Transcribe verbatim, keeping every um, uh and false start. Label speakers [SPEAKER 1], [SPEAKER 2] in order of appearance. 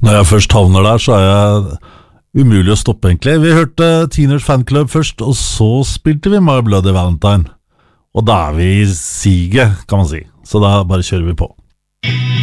[SPEAKER 1] Når jeg først havner der, så er jeg umulig å stoppe egentlig. Vi hørte Teenage Fan Club først, og så spilte vi My Bloody Valentine. Og da er vi i siget, kan man si. Så da bare kjører vi på.